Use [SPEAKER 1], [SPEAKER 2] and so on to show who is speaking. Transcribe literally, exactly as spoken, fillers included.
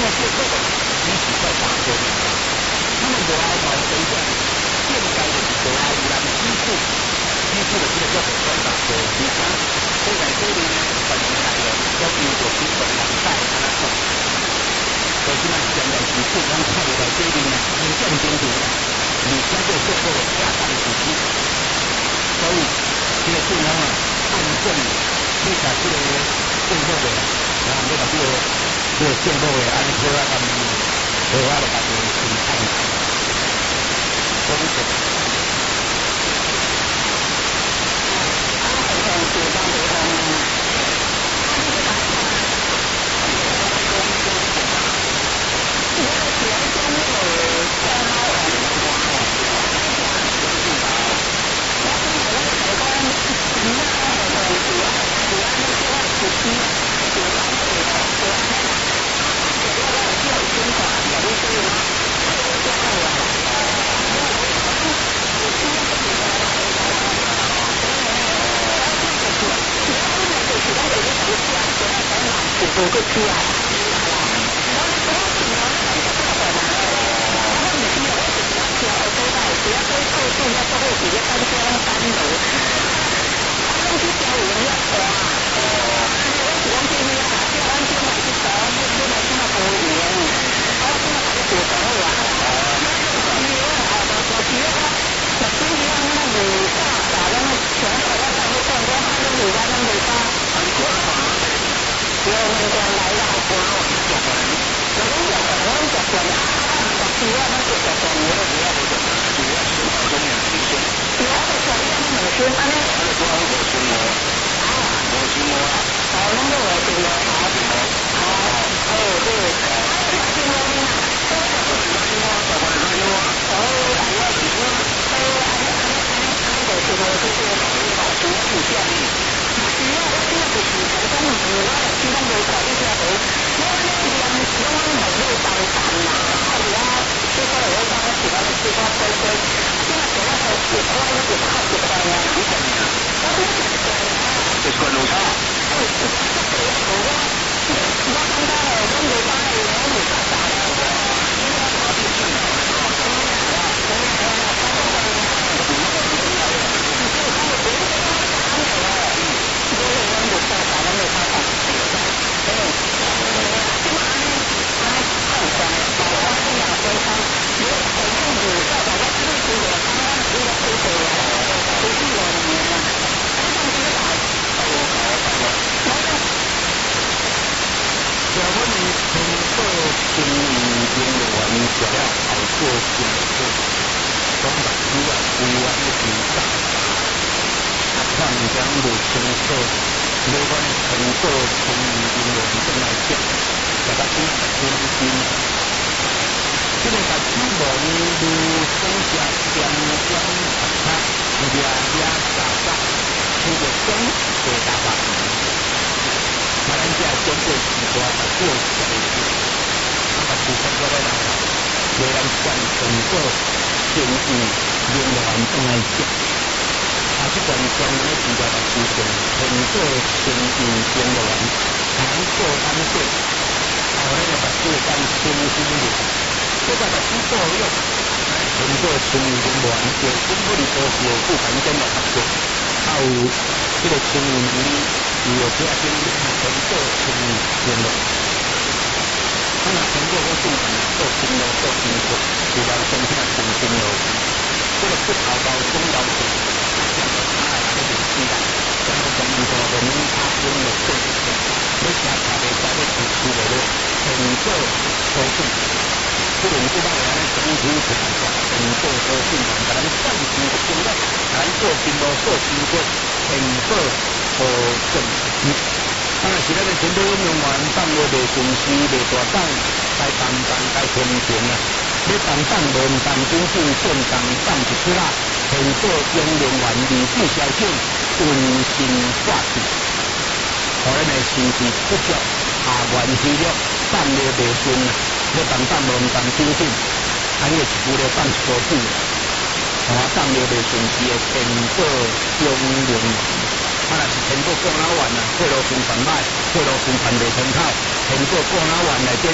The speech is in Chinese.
[SPEAKER 1] 个过客的你是在打工的，他们无爱搞真正现在就是无爱有人支付，支付的这个叫做转达的，你看现在这里呢，本来哦，要有个基本两代安那种，可是呢，现在是不光看到这里呢，很正经的，你现在做过下单的事情，所以这个政府啊，按证去把这个政府的，然后你把这个这个政府的安排啊，他们和我的感觉很看，公平。